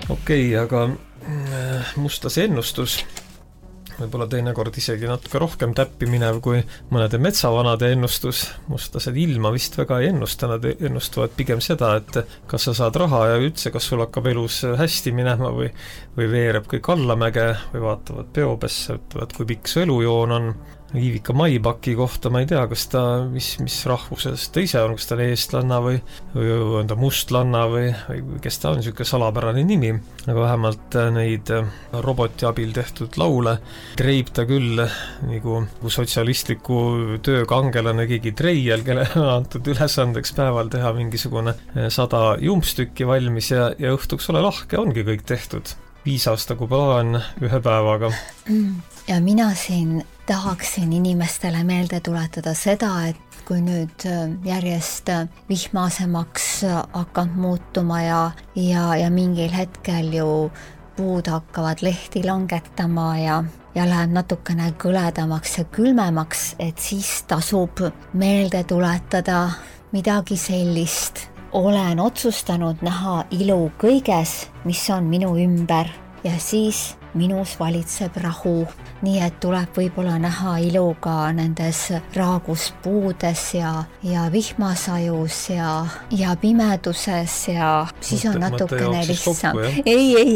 Okei, aga mustas ennustus võib-olla teinekord isegi natuke rohkem täppi minev kui mõnede metsavanade ennustus. Mustased ilma vist väga ei ennusta, nad ennustavad pigem seda, et kas sa saad raha ja üldse, kas sul hakkab elus hästi minema või veereb kõik allamäge või vaatavad peopesse, ütlevad, kui pikk su elujoon on. Viivika Maipaki kohta ma ei tea, kas ta, mis rahvuses ta ise on, kas ta on eestlanna või on ta mustlanna või kes ta on, niisugune salapärane nimi, aga vähemalt neid roboti abil tehtud laule treib ta küll nagu sotsialistliku töökangelane keegi treiel, kelle on antud ülesandeks päeval teha mingisugune 100 jumpstükki valmis ja õhtuks ole lahke, ongi kõik tehtud. 5 aastagu plaan ühe päevaga. Ja mina siin tahaksin inimestele meelde tuletada seda, et kui nüüd järjest vihmasemaks hakkab muutuma ja mingil hetkel ju puud hakkavad lehti langetama ja läheb natukene kõledamaks ja külmemaks, et siis tasub meelde tuletada midagi sellist. Olen otsustanud näha ilu kõiges, mis on minu ümber ja siis minus valitseb rahu. Nii et tuleb võib-olla näha ilu ka nendes raaguspuudes ja vihmasajus ja pimeduses ja siis on natukene lihtsam.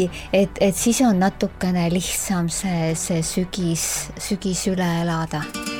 Et siis on natukene lihtsam see sügis üle elada.